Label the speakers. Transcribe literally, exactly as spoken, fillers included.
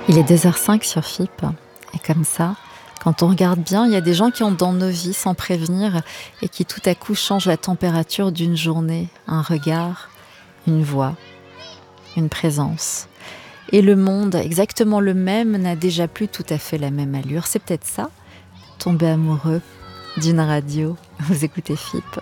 Speaker 1: Il est deux heures cinq sur F I P et comme ça, quand on regarde bien, il y a des gens qui entrent dans nos vies sans prévenir et qui tout à coup changent la température d'une journée, un regard, une voix, une présence. Et le monde, exactement le même, n'a déjà plus tout à fait la même allure. C'est peut-être ça, tomber amoureux d'une radio. Vous écoutez F I P.